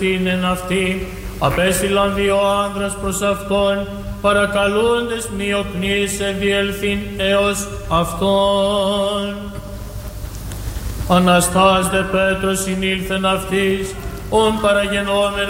είναι αυτοί, απέστειλαν δύο άνδρας προς αυτόν, παρακαλούντες μειοκνήσε διελθύν έως αυτόν. Αναστάς δε Πέτρος συνήλθεν αυτής, ον παραγενόμενος